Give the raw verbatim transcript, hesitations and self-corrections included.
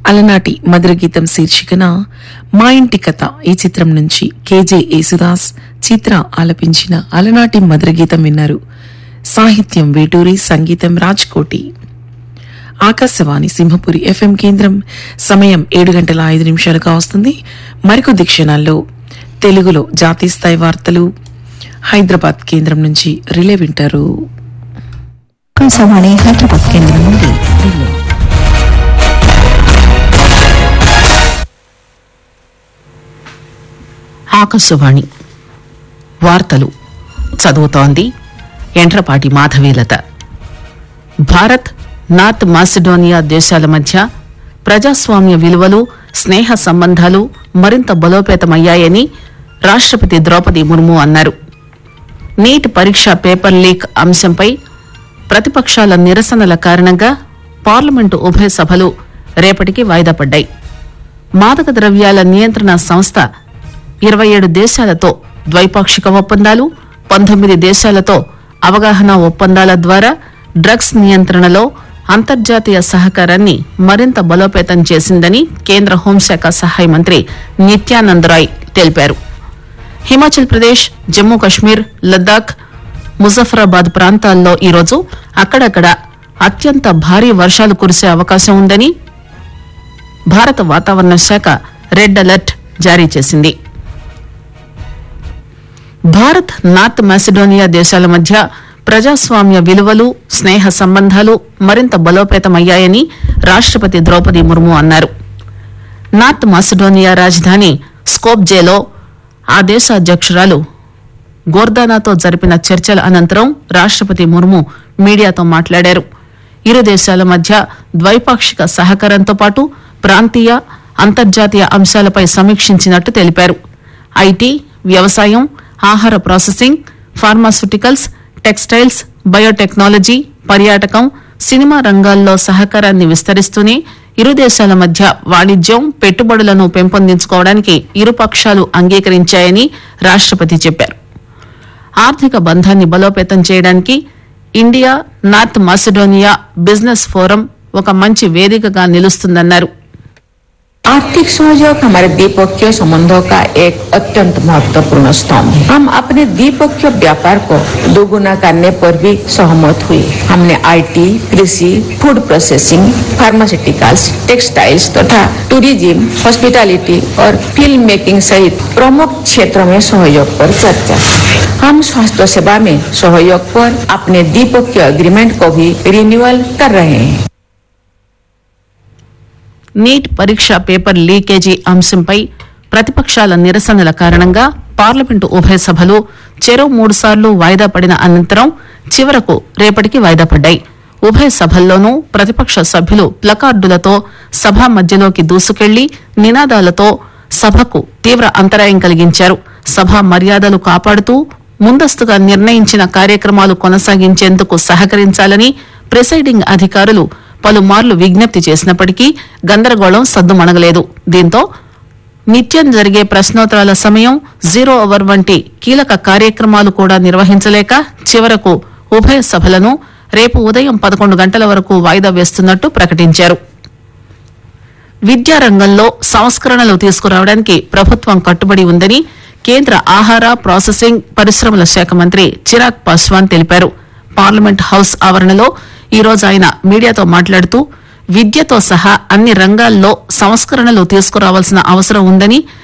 అలనాటి మధుర గీతం శీర్షికన మా ఇంటి కథ ఈ చిత్రం నుంచి కేజే యేసుదాస్ చిత్ర ఆలపించిన అలనాటి మధుర గీతం విన్నారు. సాహిత్యం వేటూరి, సంగీతం రాజ్కోటి. ఆకాశవాణి సింహపురి ఎఫ్ఎం కేంద్రం. సమయం ఏడు గంటల ఐదు నిమిషాలుగా వస్తుంది. మరికొద్ది క్షణాల్లో తెలుగులో జాతీయ స్థాయి వార్తలు హైదరాబాద్ కేంద్రం నుంచి రిలే వింటారు. ఆకాశవాణి హైదరాబాద్ కేంద్రం నుండి రిలే. ఆకాశవాణి వార్తలు చదువుతోంది ఎండ్రపాటి మాధవీలత. భారత్, నార్త్ మాసిడోనియా దేశాల మధ్య ప్రజాస్వామ్య విలువలు, స్నేహ సంబంధాలు మరింత బలోపేతమయ్యాయని రాష్ట్రపతి ద్రౌపది ముర్ము అన్నారు. నీట్ పరీక్ష పేపర్ లీక్ అంశంపై ప్రతిపక్షాల నిరసనల కారణంగా పార్లమెంటు ఉభయ సభలు రేపటికి వాయిదా పడ్డాయి. మాదక ద్రవ్యాల నియంత్రణ సంస్థ ఇరవై ఏడు దేశాలతో ద్వైపాక్షిక ఒప్పందాలు, పంతొమ్మిది దేశాలతో అవగాహన ఒప్పందాల ద్వారా డ్రగ్స్ నియంత్రణలో అంతర్జాతీయ సహకారాన్ని మరింత బలోపేతం చేసిందని కేంద్ర హోంశాఖ సహాయ మంత్రి నిత్యానంద్ రాయ్ తెలిపారు. హిమాచల్ ప్రదేశ్, జమ్మూ కశ్మీర్, లద్దాఖ్, ముజఫరాబాద్ ప్రాంతాల్లో ఈరోజు అక్కడక్కడ అత్యంత భారీ వర్షాలు కురిసే అవకాశం ఉందని భారత వాతావరణ శాఖ రెడ్ అలర్ట్ జారీ చేసింది. భారత్, నార్త్ మాసిడోనియా దేశాల మధ్య ప్రజాస్వామ్య విలువలు, స్నేహ సంబంధాలు మరింత బలోపేతమయ్యాయని రాష్ట్రపతి ద్రౌపది ముర్ము అన్నారు. నార్త్ మాసిడోనియా రాజధాని స్కోప్జేలో ఆ దేశ అధ్యక్షురాలు గోర్దానాతో జరిపిన చర్చల అనంతరం రాష్ట్రపతి ముర్ము మీడియాతో మాట్లాడారు. ఇరు దేశాల మధ్య ద్వైపాక్షిక సహకారంతో పాటు ప్రాంతీయ, అంతర్జాతీయ అంశాలపై సమీక్షించినట్టు తెలిపారు. ఐటీ, వ్యవసాయం, ఆహార ప్రాసెసింగ్, ఫార్మాస్యూటికల్స్, టెక్స్టైల్స్, బయోటెక్నాలజీ, పర్యాటకం, సినిమా రంగాల్లో సహకారాన్ని విస్తరిస్తూనే ఇరు దేశాల మధ్య వాణిజ్యం, పెట్టుబడులను పెంపొందించుకోవడానికి ఇరు పక్షాలు అంగీకరించాయని రాష్ట్రపతి చెప్పారు. ఆర్థిక బంధాన్ని బలోపేతం చేయడానికి India north Macedonia business forum ఒక మంచి వేదికగా నిలుస్తుందన్నారు. आर्थिक सहयोग हमारे द्विपक्षीय संबंधों का एक अत्यंत महत्वपूर्ण स्तंभ है. हम अपने द्विपक्षीय व्यापार को दोगुना करने पर भी सहमत हुए. हमने आईटी, कृषि, फूड प्रोसेसिंग, फार्मास्यूटिकल्स, टेक्सटाइल्स तथा टूरिज्म, हॉस्पिटैलिटी और फिल्म मेकिंग सहित प्रमुख क्षेत्रों में सहयोग पर चर्चा. हम स्वास्थ्य सेवा में सहयोग पर अपने द्विपक्षीय एग्रीमेंट को भी रिन्यूअल कर रहे हैं. నీట్ పరీక్ష పేపర్ లీకేజీ అంశంపై ప్రతిపక్షాల నిరసనల కారణంగా పార్లమెంటు ఉభయ సభలు చెరో మూడు సార్లు వాయిదా పడిన అనంతరం చివరకు రేపటికి వాయిదా పడ్డాయి. ఉభయ సభల్లోనూ ప్రతిపక్ష సభ్యులు ప్లకార్డులతో సభ మధ్యలోకి దూసుకెళ్లి నినాదాలతో సభకు తీవ్ర అంతరాయం కలిగించారు. సభ మర్యాదలు కాపాడుతూ ముందస్తుగా నిర్ణయించిన కార్యక్రమాలు కొనసాగించేందుకు సహకరించాలని ప్రిసైడింగ్ అధికారులు పలుమార్లు విజ్ఞప్తి చేసినప్పటికీ గందరగోళం సద్దుమణగలేదు. దీంతో నిత్యం జరిగే ప్రశ్నోత్తరాల సమయం, జీరో అవర్ వంటి కీలక కార్యక్రమాలు కూడా నిర్వహించలేక చివరకు ఉభయ సభలను రేపు ఉదయం పదకొండు గంటల వరకు వాయిదా వేస్తున్నట్టు ప్రకటించారు. విద్యారంగంలో సంస్కరణలు తీసుకురావడానికి ప్రభుత్వం కట్టుబడి ఉందని కేంద్ర ఆహార, ప్రాసెసింగ్, పరిశ్రమల శాఖ మంత్రి చిరాగ్ పాస్వాన్ తెలిపారు. పార్లమెంట్ హౌస్ ఆవరణలో ఈ రోజు ఆయన మీడియాతో మాట్లాడుతూ విద్యతో సహా అన్ని రంగాల్లో సంస్కరణలు తీసుకురావాల్సిన అవసరం ఉందని,